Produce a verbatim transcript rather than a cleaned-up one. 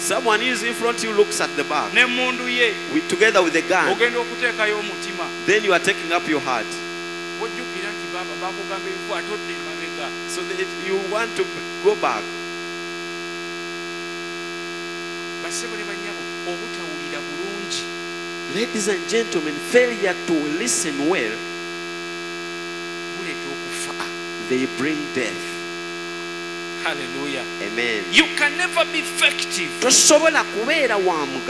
Someone is in front, you looks at the back. N'emmundu ye With, together with the gun. ogenda okuteekayo omutima. Then you are taking up your heart. Ojjukira nti baba bakugamba ebifu ate odde emabega. So that you want to go back. Bassebo ne bannyabo obutawulira bulungi. Ladies and gentlemen, failure to listen well, buleeta okufa. they bring death. Hallelujah. Amen. You can never be effective Tosobola kubeera wa